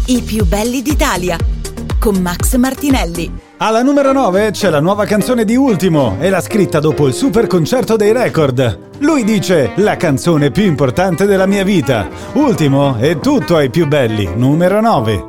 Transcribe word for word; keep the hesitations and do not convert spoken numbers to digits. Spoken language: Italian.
I più belli d'Italia con Max Martinelli. Alla numero nove c'è la nuova canzone di Ultimo e l'ha scritta dopo il super concerto dei Record. Lui dice: la canzone più importante della mia vita. Ultimo è tutto ai più belli, numero nove.